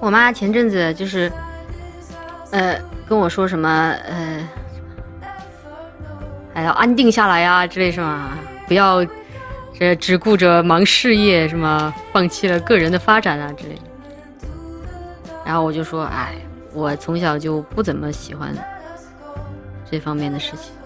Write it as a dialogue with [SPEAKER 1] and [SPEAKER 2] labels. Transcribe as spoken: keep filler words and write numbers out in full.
[SPEAKER 1] 我妈前阵子就是，呃，跟我说什么，呃，还要安定下来呀、啊、之类什么，不要这只顾着忙事业，什么放弃了个人的发展啊之类的。然后我就说，哎，我从小就不怎么喜欢这方面的事情。